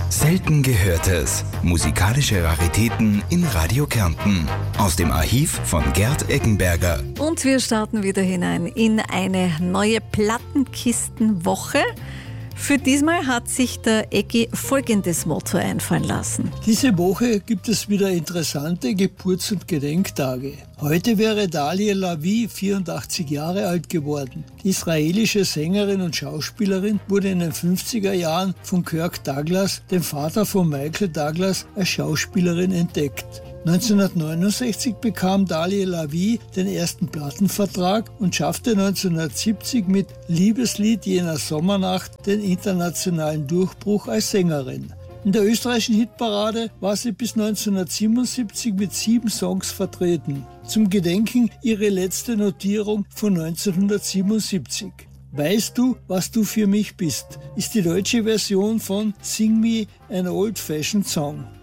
Selten Gehörtes. Musikalische Raritäten in Radio Kärnten. Aus dem Archiv von Gerd Eggenberger. Und wir starten wieder hinein in eine neue Plattenkistenwoche. Für diesmal hat sich der Eggi folgendes Motto einfallen lassen. Diese Woche gibt es wieder interessante Geburts- und Gedenktage. Heute wäre Dalia Lavi 84 Jahre alt geworden. Die israelische Sängerin und Schauspielerin wurde in den 50er Jahren von Kirk Douglas, dem Vater von Michael Douglas, als Schauspielerin entdeckt. 1969 bekam Dalia Lavi den ersten Plattenvertrag und schaffte 1970 mit Liebeslied jener Sommernacht den internationalen Durchbruch als Sängerin. In der österreichischen Hitparade war sie bis 1977 mit 7 Songs vertreten. Zum Gedenken ihre letzte Notierung von 1977. Weißt du, was du für mich bist, ist die deutsche Version von Sing Me an Old-Fashioned Song.